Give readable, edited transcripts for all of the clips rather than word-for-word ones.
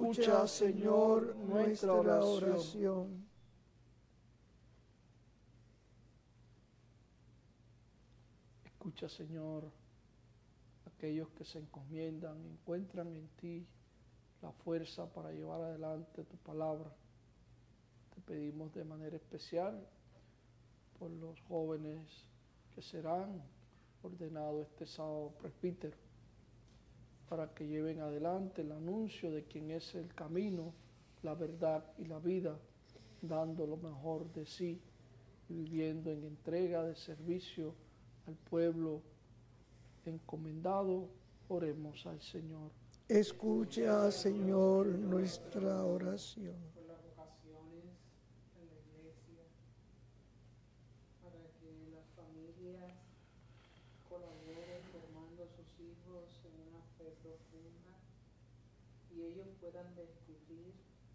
Escucha, Señor, nuestra oración. Escucha, Señor, aquellos que se encomiendan, encuentran en ti la fuerza para llevar adelante tu palabra. Te pedimos de manera especial por los jóvenes que serán ordenados este sábado presbítero, para que lleven adelante el anuncio de quien es el camino, la verdad y la vida, dando lo mejor de sí y viviendo en entrega de servicio al pueblo encomendado. Oremos al Señor. Escucha, Señor, nuestra oración. Por las vocaciones en la iglesia, para que las familias colaboren formando a sus hijos en una fe profunda y ellos puedan descubrir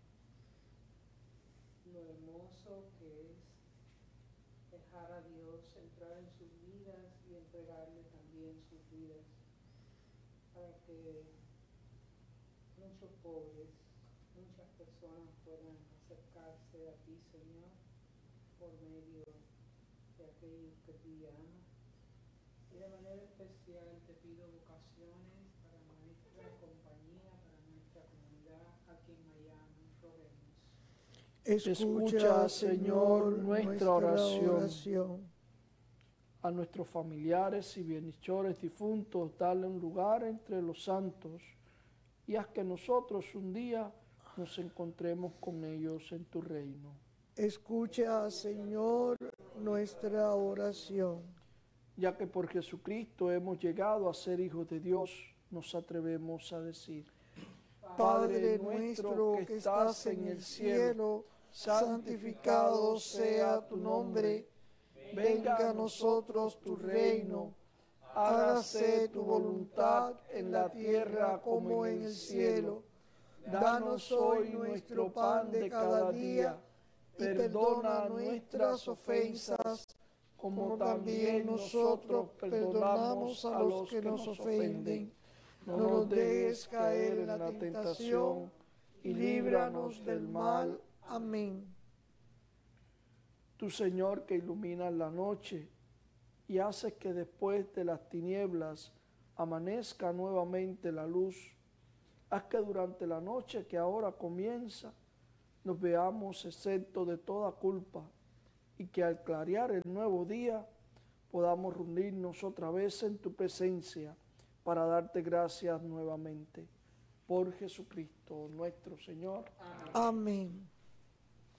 lo hermoso que es dejar a Dios entrar en sus vidas y entregarle también sus vidas, para que muchos pobres, muchas personas puedan acercarse a ti, Señor, por medio de aquellos que tú llamas. Y de manera especial te pido vocaciones para nuestra compañía, para nuestra comunidad aquí en Miami. Roguemos. Escucha, Señor, nuestra oración. A nuestros familiares y bienhechores difuntos, dale un lugar entre los santos y haz que nosotros un día nos encontremos con ellos en tu reino. Escucha, Señor, nuestra oración. Ya que por Jesucristo hemos llegado a ser hijos de Dios, nos atrevemos a decir: Padre nuestro que estás en el cielo, santificado sea tu nombre. Venga a nosotros tu reino. Hágase tu voluntad en la tierra como en el cielo. Danos hoy nuestro pan de cada día y perdona nuestras ofensas, como también nosotros perdonamos a los que nos ofenden. No nos dejes caer en la tentación y líbranos del mal. Amén. Tu Señor, que iluminas la noche y haces que después de las tinieblas amanezca nuevamente la luz, haz que durante la noche que ahora comienza nos veamos exentos de toda culpa y que al clarear el nuevo día podamos reunirnos otra vez en tu presencia para darte gracias nuevamente. Por Jesucristo nuestro Señor. Amén.